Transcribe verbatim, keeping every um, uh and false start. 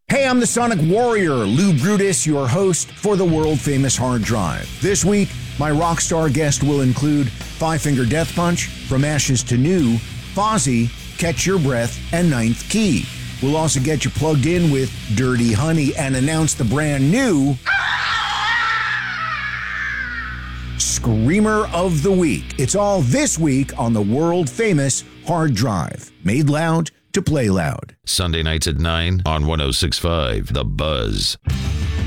Hey, I'm the Sonic Warrior, Lou Brutus, your host for the world-famous Hard Drive. This week, my rock star guest will include Five Finger Death Punch, From Ashes to New, Fozzy, Catch Your Breath, and Ninth Key. We'll also get you plugged in with Dirty Honey and announce the brand new Screamer of the Week. It's all this week on the world-famous Hard Drive. Made loud to play loud. Sunday nights at nine on one oh six point five The Buzz.